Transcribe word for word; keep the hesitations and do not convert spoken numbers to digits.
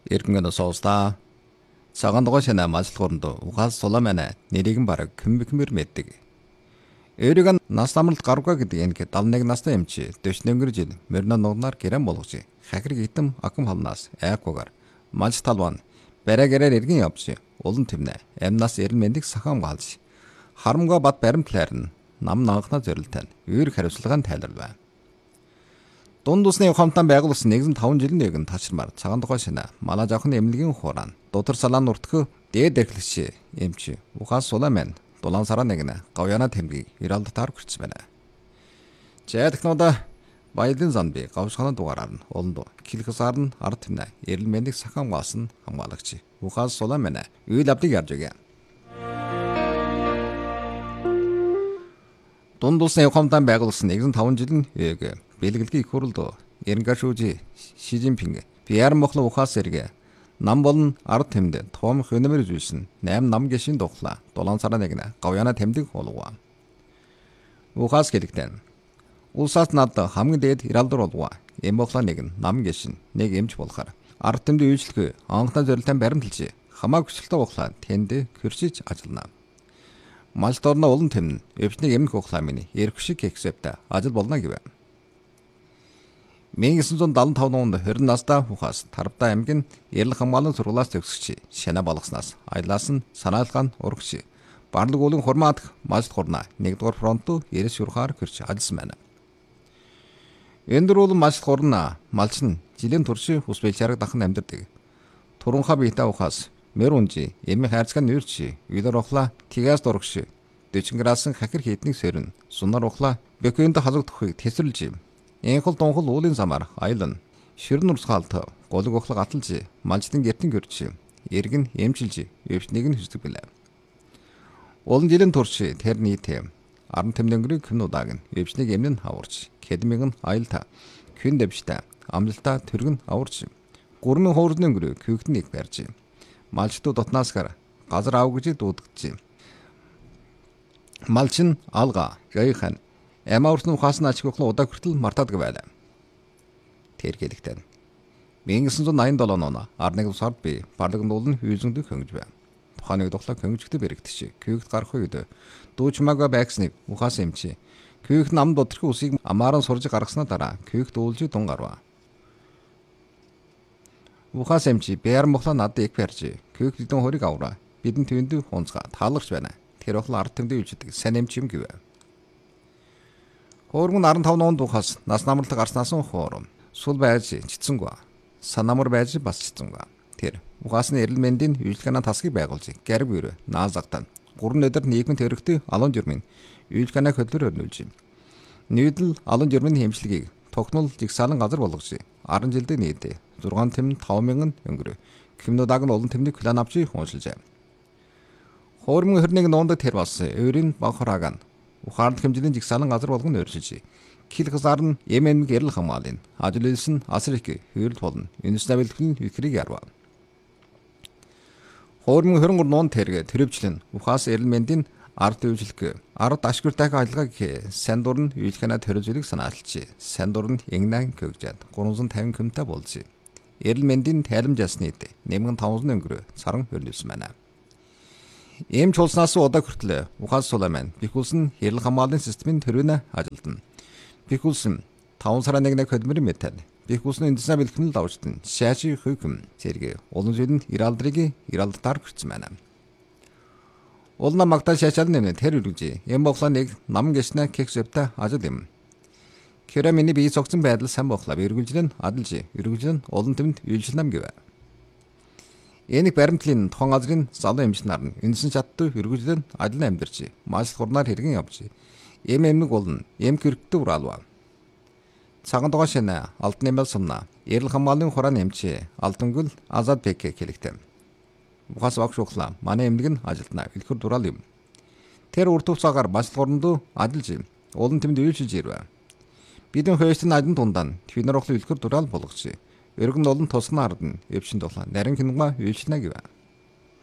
Иргэн соуста цагаан дугаа шана маслгорнд угаас суламана нэрийг бараг кэмбэкмэр мэддэг. Өөрийг нас амралт гаруга гэдэг энэ далныг настай эмчи дөшнөнгөрж мөрнө нугнаар гэрэн болгож хахирг итэм акам халнаас айхгүйгээр малж талван бараагаараар иргэн явж улан тэмнэ амнаас эрен мэндийг сахам галж харамга бат баримтлаар нь нам нанхна зөрилтэн өөр хариуцлагын тайлбар. Дунд усны ухаамтан байгуулсан нэгэн таван жилийн нэгэн ташрамар цагаан тухай шинэ манай жоохон эмнэлгийн хууран дотор салаан нуртх дээд эхлэгч эмч ухаас суламэн дулаан сараа нэгнэ говьяна тэмгийг иралдтаар хүрч байна. Жаадхнуудаа баялын замби гавшхана дугаараар нь олонд килхсаар нь ард тэмнэ эрэл мэндийг сахам гаасан хамгаалагч ухаас суламэн үйл авдыг ярьж өгье. Дунд усны ухаамтан байгуулсан нэгэн таван жилийн нэг бэлгэлгийн их хурлд Эренгашүүжи Шижинпинг пиар мохло ухаас эргэ нам болон ард тэмд том хөнөмөр зүйлсэн найм нам гişin духла дулаан сараа нэгнэ говьяна тэмдэг болгоо. Ухаас гэлэгтэн улсаас над хамгийн дээд иралдар болгоо. Эм мохло нэг нам гişin нэг эмч болохаар ард тэмд үйлчлэхэ анхна зорилтын баримталж хамаа хүчлэлтэй ухлаа тэнд хөршиж ажиллана. Малторно улан тэмн өвчнийг эмнэх ухлаа миний эрх шиг эксепта ажил болно гэв. 천구백칠십오 онд хорин настай ухаас Тарбта аймгийн Эрэл хамгааллын сургуулиас төгсөгч шана болгоснаас аялаас нь санаалгаан урагч барлаг уулын хурмаадах малт хурна нэгдүгээр фронту Эрэл шүрхаар хөрч ажилласан байна. Эндэр уулын малт хурна малч нь жилийн турши ус бэлчараг дахин амьдардаг. Турунха бийтаа ухаас мэр унжи эмийн хайрцаг нь үрчи үйдэр ухлаа тигээс дурагч дэчин градусын хахир хийднийг сөрн сунар ухлаа бэкэнд халаг төхийг тесрэлж энхэл дунхал уулын замаар аялна. Ширэн урсгаалт голог ухлаг аталж малжтын гертэн гөрч эргэн эмчилж өвчнийг нь хүсдэг билээ. Олон жилийн турш тэр нийт аран тэмдэнгэрийн күнудаг нь өвчнийг эмнэн хаварч кедмиг нь аялта күн дэвштэй амжилтаа төргөн аварч гурмын хуурны өнгөрөө күйгтэн их барьж малчтуу дотнаасгаар газар авгж дуудагч. Малчин алга гайхан Эмаурсны ухаас нь ачгүйхлэн удаа хүртэл мартаадаг байлаа. Тэр гэлэгтэн. 천구백팔십칠 он арнаг сард би барлаг дуулан хүйзэндük хөнгөж байв. Тухайн нэг дуглаа хөнгөжтэй бэрэгдэж күйгт гарах үед дүүчмаага байгсныг ухаас эмчи. Күйгт нам дотрх усыг амааран сурж гаргаснаа дараа күйгт уулж дун гарва. Ухаас эмчи бяар мохлоо над их барьж күйгт дэн хориг авра. Бидэн тэвэнд хунцга таалагч байна. Тэр охлоо ард тэмдэг үждэг сан эмч юм гэв. Өөргөн арван таван онд ухаас нас намралт гарснаас нь хоорон сул байж чицсэнгүй. Санамар байж бас чицсэнгүй. Тэр ухаас нь эрэл мэндийн үйлчлэгэн тасгийг байгуулж гэрэг өрөө наазагтан гурван өдөр нийгмийн төрөгтэй алон жирмийн үйлчлэгэн хөдлөр өрнүүлж нийдэл алон жирмийн хэмжлэгийг тогтнол жигсаалан газар болгож арван жилдээ нийт зургаан тэм таван мянган өнгөрөө кримнудаг нь олон тэмдэг план авч хуульшилжээ. Хоормын хөрнийг нуунд тэр бас өөрийн банхараагаан ухаанд хэмжээний жигсаалан газар болгон өөрчилж килхсаар нь Йемен гэрэл хамгаалын ажил үйлсэн асар их хөрөл болно. Энэс навилхэн ихрийг ярва. Хоормын хөрөнгөр нуун тэрэг төрөвчлэн ухаас эрэл мэндийн ард үйлчлэг ард ашгүртай ажиллагааг сайн дурн үйлчлэгнээ төрөлжүүлэх санаалж сайн дурн ягнаа көгжээд гурван тавин хүмтэй болж эрэл мэндийн тайламжаас нийт нэмгэн таван өнгөрөө саран хөрнүүлсэн байна. Эмч улснаас удаа хүртэл ухаас суламэн бихүүлсэн эрэл хамгааллын системийн төрөөнө ажилтна. Бихүүлсэн таван сараа нэг нэг хөдмөр метал. Бихүүлсэн эндснэ бэлхэн давжтан шааши хүйхэм зэрэг олон зүйлэнд иралдрыг иралдтаар хүрсэн байна. Улна магтаал шаашаал нэмэ тэр үргэж эм боглоо нэг нам гişнэ кексвта ажил юм. Керамины бие цогцсон байдал сайн боглоо эргүүлжлэн адалж эргүүлжлэн олон тэмд үйлчлэл нам гэв. Энийг баримтлын тохон газрын залуу эмч нар нь энэсэн чадтай хөргөжлөн ажил амьдарч маш хурнаар хэрэгэн явж эм эмэг болон эм гэрэгтэй ураалва. Цагаан дугаа шинэ алтны мэл сумна эрэл хамгааллын хураан эмч Алтангүл Азад Бек хэлэгтэй. Ухаас багш ухлаа манай эмнэг нь ажилтнаа хэлэхэр дураал юм. Тэр урт хугацаагаар маш хурнду ажиллаж олон тэмд үйлчилж ирвэ. Бидэн хөөстийн ажин дундаа твинэр ухлаа хэлэхэр дураал болгож өргөн олон тусган ард нь өвчин дулаан нарийн хингаа үйлчлэнэ гэв.